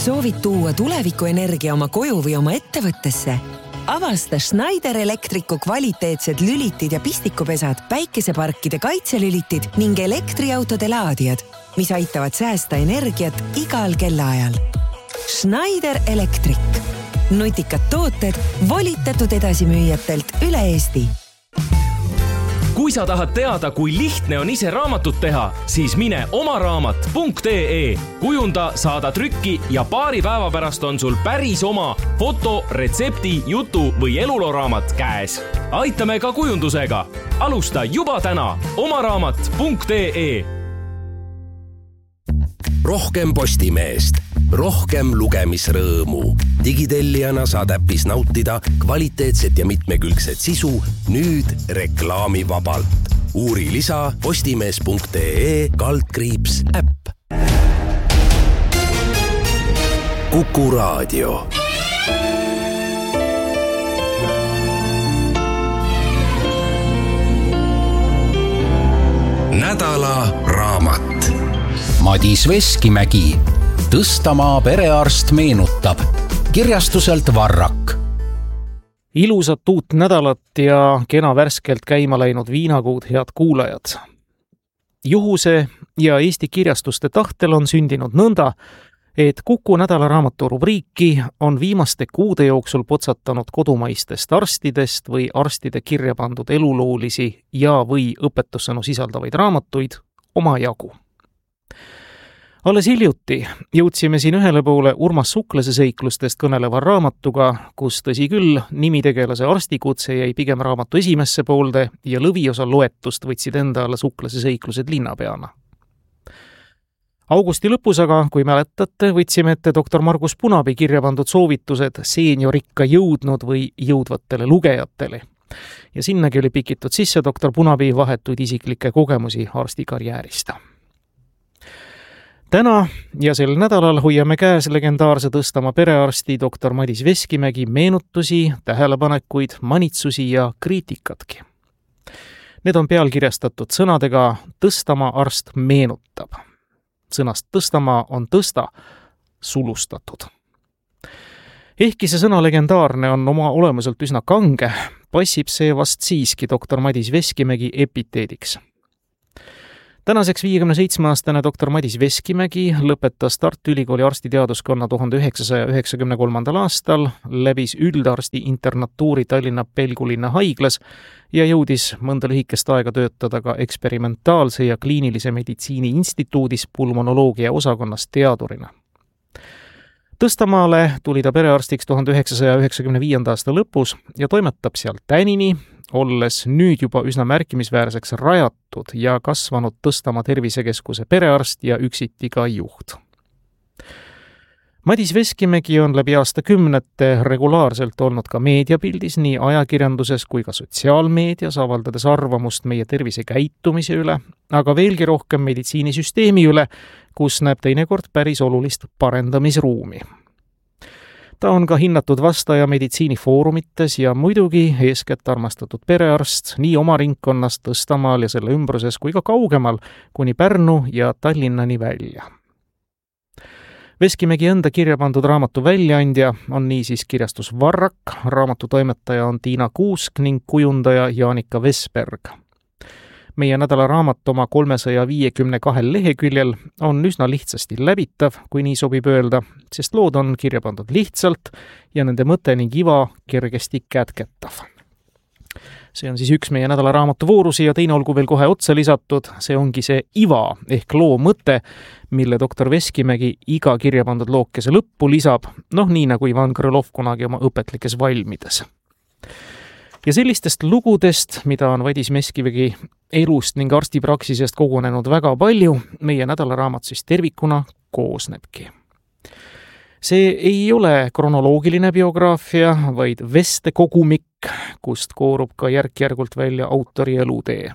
Soovid tuua tulevikuenergia oma koju või oma ettevõttesse? Avasta Schneider Electricu kvaliteetsed lülitid ja pistikupesad, päikeseparkide kaitselülitid ning elektriautode laadijad, mis aitavad säästa energiat igal kellaajal. Schneider Electric. Nutikad tooted volitatud edasimüüjatelt üle Eesti. Kui sa tahad teada, kui lihtne on ise raamatut teha, siis mine omaraamat.ee. Kujunda, saada trükki ja paari päeva pärast on sul päris oma foto, retsepti, jutu või eluloraamat käes. Aitame ka kujundusega. Alusta juba täna omaraamat.ee. Rohkem Postimeest, rohkem lugemisrõõmu. Digitellijana saad äppis nautida kvaliteetset ja mitmekülgset sisu nüüd reklaamivabalt. Uuri lisa postimees.ee/äpp. Kuku Raadio. Nädala raamat. Madis Veskimägi, Tõstamaa perearst meenutab, kirjastuselt Varrak. Ilusat uut nädalat ja kena värskelt käima läinud viinakuud, head kuulajad. Juhuse ja Eesti kirjastuste tahtel on sündinud nõnda, et Kuku nädalaraamatu rubriiki on viimaste kuude jooksul potsatanud kodumaistest arstidest või arstide kirja pandud eluloolisi ja või õpetussõnu sisaldavaid raamatuid omajagu. Alles hiljuti jõudsime siin ühele poole Urmas Suklase seiklustest kõneleva raamatuga, kus tõsi küll, nimitegelase arstikutse jäi pigem raamatu esimesse poolde ja lõviosa loetust võtsid enda alla Suklase seiklused linnapeana. Augusti lõpus aga, kui mäletate, võtsime ette doktor Margus Punapi kirja pandud soovitused seeniorikka jõudnud või jõudvatele lugejatele. Ja sinnagi oli pikitud sisse doktor Punapi vahetuid isiklikke kogemusi arstikarjäärist. Täna ja sel nädalal hoiame käes legendaarse Tõstamaa perearsti doktor Madis Veskimägi meenutusi, tähelepanekuid, manitsusi ja kriitikatki. Need on pealkirjastatud sõnadega Tõstamaa arst meenutab. Sõnast Tõstamaa on tõsta sulustatud. Ehkki see sõna legendaarne on oma olemuselt üsna kange, passib see vast siiski doktor Madis Veskimägi epiteediks. Tänaseks 57-aastane doktor Madis Veskimägi lõpetas Tartu Ülikooli arstiteaduskonna 1993. aastal, läbis üldarsti internatuuri Tallinna Pelgulinna haiglas ja jõudis mõnda lühikest aega töötada ka eksperimentaalse ja kliinilise meditsiini instituudis pulmonoloogia osakonnas teadurina. Tõstamaale tuli ta perearstiks 1995. aasta lõpus ja toimetab seal tänini, olles nüüd juba üsna märkimisväärseks rajatud ja kasvanud Tõstamaa tervisekeskuse perearst ja üksiti ka juht. Madis Veskimägi on läbi aastakümnete regulaarselt olnud ka meediapildis nii ajakirjanduses kui ka sotsiaalmeedias, avaldades arvamust meie tervisekäitumise üle, aga veelgi rohkem meditsiinisüsteemi üle, kus näeb teinekord päris olulist parendamisruumi. Ta on ka hinnatud vastaja meditsiinifoorumites ja muidugi eeskätt armastatud perearst nii oma ringkonnas Tõstamaal ja selle ümbruses kui ka kaugemal kuni Pärnu ja Tallinnani välja. Veskimägi enda kirja pandud raamatu väljaandja on niisiis kirjastus Varrak, raamatu toimetaja on Tiina Kuusk ning kujundaja Jaanika Vesberg. Meie nädala raamat oma 352 leheküljel on üsna lihtsasti läbitav, kui nii sobib öelda, sest lood on kirja pandud lihtsalt ja nende mõte ning iva kergesti kätketav. See on siis üks meie nädala raamatu voorusi ja teine olgu veel kohe otsa lisatud, see ongi see iva ehk loo mõte, mille doktor Veskimägi iga kirja pandud lookese lõppu lisab, nii nagu Ivan Krõlov kunagi oma õpetlikes valmides. Ja sellistest lugudest, mida on Madis Veskimägi elust ning arstipraksisest kogunenud väga palju, meie nädalaraamat siis tervikuna koosnebki. See ei ole kronoloogiline biograafia, vaid veste kogumik, kust koorub ka järk-järgult välja autori elutee.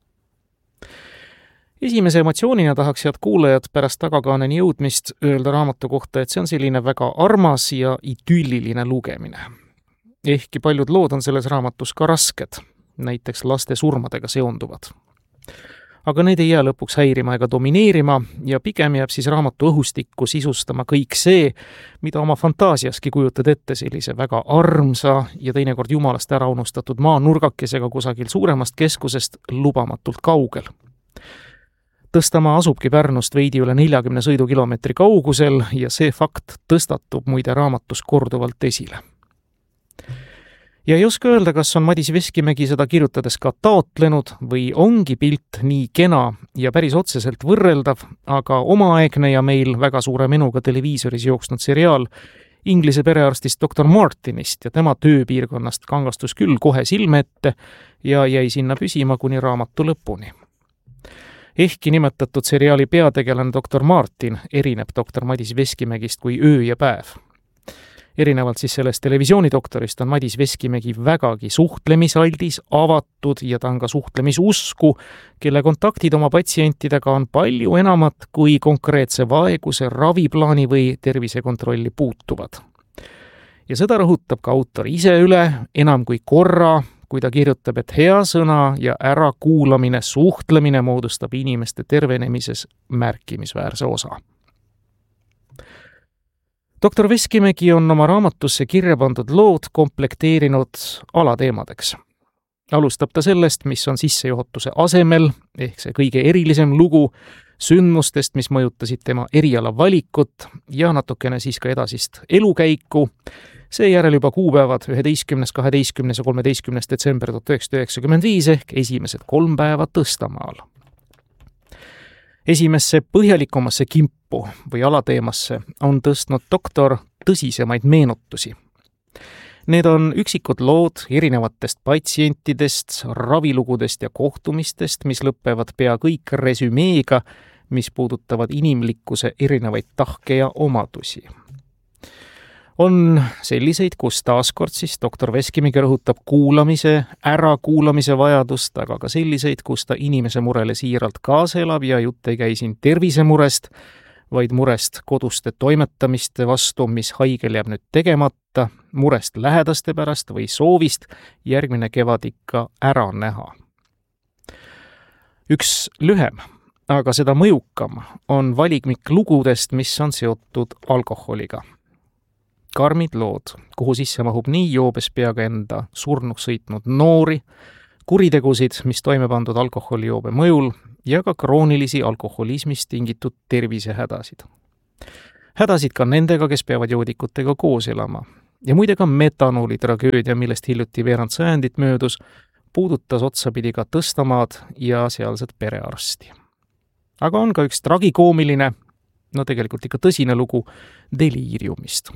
Esimese emotsioonina tahaks head kuulajad pärast tagakaaneni jõudmist öelda raamatu kohta, et see on selline väga armas ja idülliline lugemine. Ehkki paljud lood on selles raamatus ka rasked, näiteks laste surmadega seonduvad. aga need ei jää lõpuks häirima ega domineerima ja pigem jääb siis raamatu õhustikku sisustama kõik see, mida oma fantaasiaski kujutad ette sellise väga armsa ja teinekord jumalast ära unustatud maanurgakesega kusagil suuremast keskusest lubamatult kaugel. Tõstamaa asubki Pärnust veidi üle 40 sõidukilomeetri kaugusel ja see fakt tõstatub muide raamatus korduvalt esile. Ja ei oska öelda, kas on Madis Veskimägi seda kirjutades ka taotlenud või ongi pilt nii kena ja päris otseselt võrreldav, aga omaaegne ja meil väga suure menuga televiisoris jooksnud seriaal Inglise perearstist Dr. Martinist ja tema tööpiirkonnast kangastus küll kohe silme ette ja jäi sinna püsima kuni raamatu lõpuni. Ehkki nimetatud seriaali peategelane Dr. Martin erineb Dr. Madis Veskimägist kui öö ja päev. Erinevalt siis sellest televisioonidoktorist on Madis Veskimägi vägagi suhtlemisaldis, avatud ja ta on ka suhtlemisusku, kelle kontaktid oma patsientidega on palju enamat kui konkreetse vaeguse, raviplaani või tervisekontrolli puutuvad. Ja seda rõhutab ka autor ise üle enam kui korra, kui ta kirjutab, et hea sõna ja ärakuulamine, suhtlemine moodustab inimeste tervenemises märkimisväärse osa. Dr. Veskimägi on oma raamatusse kirja pandud lood komplekteerinud alateemadeks. Alustab ta sellest, mis on sissejuhatuse asemel, ehk see kõige erilisem lugu, sündmustest, mis mõjutasid tema eriala valikut ja natukene siis ka edasist elukäiku. Seejärel juba kuupäevad 11., 12. ja 13. detsember 1995 ehk esimesed 3 päeva Tõstamaal. Esimesse põhjalikumasse kimpu või alateemasse on tõstnud doktor tõsisemaid meenutusi. Need on üksikud lood erinevatest patsientidest, ravilugudest ja kohtumistest, mis lõpevad pea kõik resümeega, mis puudutavad inimlikkuse erinevaid tahke ja omadusi. On selliseid, kus taaskord siis doktor Veskimägi rõhutab kuulamise, ärakuulamise vajadust, aga ka selliseid, kus ta inimese murele siiralt kaasa elab ja jutt ei käi siin tervisemurest, vaid murest koduste toimetamiste vastu, mis haigel jääb nüüd tegemata, murest lähedaste pärast või soovist järgmine kevad ikka ära näha. Üks lühem, aga seda mõjukam on valikmik lugudest, mis on seotud alkoholiga. Karmid lood, kuhu sisse mahub nii joobes peaga enda surnuks sõitnud noori, kuritegusid, mis toime pandud alkoholijoobe mõjul ja ka kroonilisi alkoholismist tingitud tervisehädasid. Hädasid ka nendega, kes peavad joodikutega koos elama. Ja muide ka metanooli tragöödia, millest hiljuti veerand sajandit möödus, puudutas otsapidi ka Tõstamaad ja sealset perearsti. Aga on ka üks tragikoomiline, no tegelikult ikka tõsine lugu deliiriumist.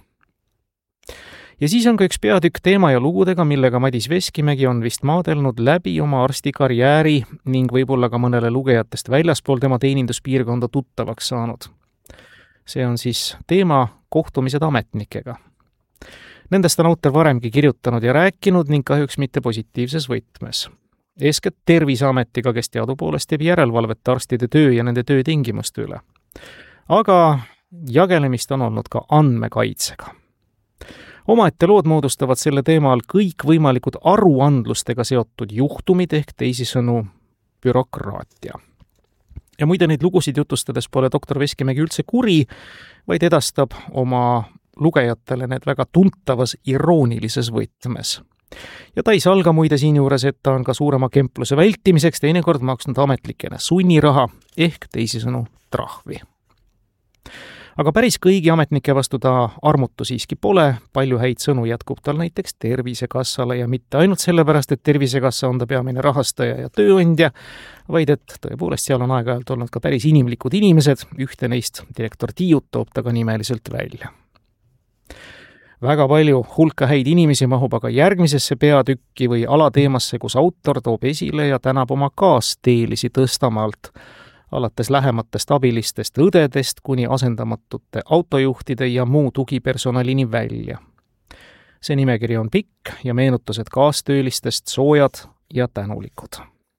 Ja siis on ka üks peatükk teema ja lugudega, millega Madis Veskimägi on vist maadelnud läbi oma arstikarjääri ning võib-olla ka mõnele lugejatest väljaspool tema teeninduspiirkonda tuttavaks saanud. See on siis teema kohtumised ametnikega. Nendest on autor varemgi kirjutanud ja rääkinud ning kahjuks mitte positiivses võtmes. Eeskätt Terviseametiga, kes teadupoolest teeb järelevalvet arstide töö ja nende töötingimuste üle. Aga jagelemist on olnud ka andmekaitsega. Omaette lood moodustavad selle teemal kõik võimalikud aruandlustega seotud juhtumid ehk teisisõnu bürokraatia. Ja muide neid lugusid jutustades pole doktor Veskimägi üldse kuri, vaid edastab oma lugejatele need väga tuntavas iroonilises võtmes. Ja ta ei salga muide siinjuures, et ta on ka suurema kempluse vältimiseks teinekord maksnud ametlikena sunniraha ehk teisisõnu trahvi. Aga päris kõigi ametnike vastu ta armutu siiski pole, palju häid sõnu jätkub tal näiteks Tervisekassale ja mitte ainult sellepärast, et Tervisekassa on ta peamine rahastaja ja tööandja, vaid et tõepoolest seal on aeg-ajalt olnud ka päris inimlikud inimesed, ühte neist direktor Tiiut toob ta ka nimeliselt välja. Väga palju hulka häid inimesi mahub aga järgmisesse peatükki või alateemasse, kus autor toob esile ja tänab oma kaasteelisi Tõstamaalt, alates lähematest abilistest õdedest kuni asendamatute autojuhtide ja muu tugipersonalini välja. See nimekiri on pikk ja meenutused kaastöölistest soojad ja tänulikud.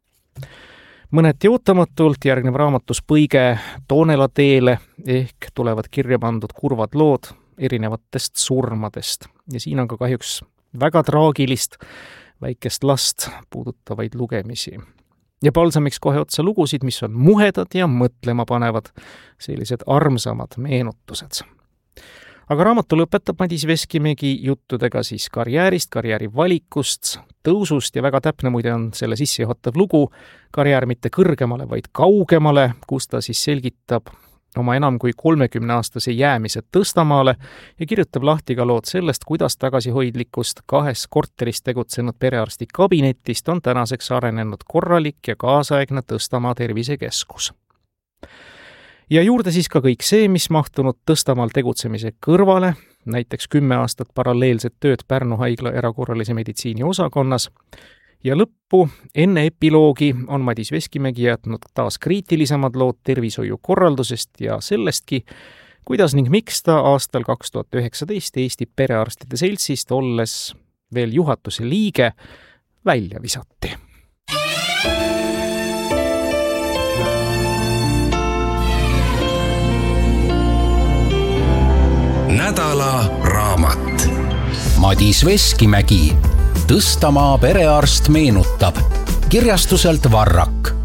Mõneti ootamatult järgneb raamatus põige Toonela teele ehk tulevad kirja pandud kurvad lood erinevatest surmadest. Ja siin on ka kahjuks väga traagilist väikest last puudutavaid lugemisi. ja palsamiks kohe otsa lugusid, mis on muhedad ja mõtlema panevad, sellised armsamad meenutused. Aga raamatu lõpetab Madis Veskimägi juttudega siis karjäärist, karjääri valikust, tõusust ja väga täpne muide on selle sissejuhatav lugu Karjäär mitte kõrgemale, vaid kaugemale, kus ta siis selgitab oma enam kui 30-aastase jäämise Tõstamaale ja kirjutab lahti ka lood sellest, kuidas tagasihoidlikust 2 korteris tegutsenud perearsti kabinetist on tänaseks arenenud korralik ja kaasaegne Tõstamaa tervisekeskus. Ja juurde siis ka kõik see, mis mahtunud Tõstamaal tegutsemise kõrvale, näiteks 10 aastat paralleelset tööd Pärnu haigla erakorralise meditsiini osakonnas, ja lõppu, enne epiloogi, on Madis Veskimägi jätnud taas kriitilisemad lood tervishoiukorraldusest ja sellestki, kuidas ning miks ta aastal 2019 Eesti Perearstide Seltsist, olles veel juhatuse liige, välja visati. Nädala raamat. Madis Veskimägi, Tõstamaa perearst meenutab, kirjastuselt Varrak.